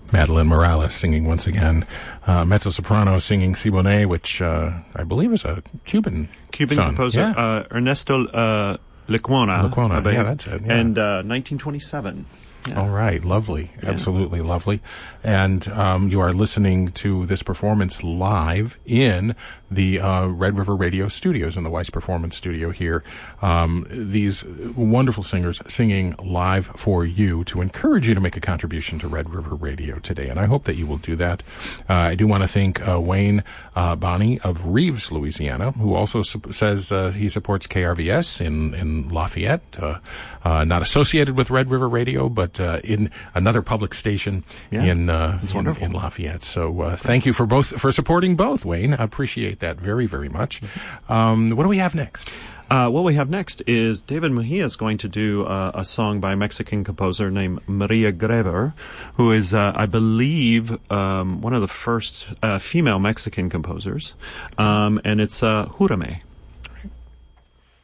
Madeline Morales singing once again. Mezzo-soprano singing Siboney, which I believe is a Cuban song. Composer, Ernesto Lecuona. Yeah, that's it. Yeah. And 1927. Yeah. All right, lovely, absolutely lovely. And you are listening to this performance live in the Red River Radio Studios, in the Weiss Performance Studio here. These wonderful singers singing live for you to encourage you to make a contribution to Red River Radio today, and I hope that you will do that. I do want to thank Wayne Bonney of Reeves, Louisiana, who also says he supports KRVS in Lafayette, not associated with Red River Radio, but in another public station in Lafayette. So thank you for supporting both, Wayne. I appreciate that very, very much. What do we have next? What we have next is David Mejia is going to do a song by a Mexican composer named Maria Greber, who is, I believe, one of the first female Mexican composers, and it's Júrame.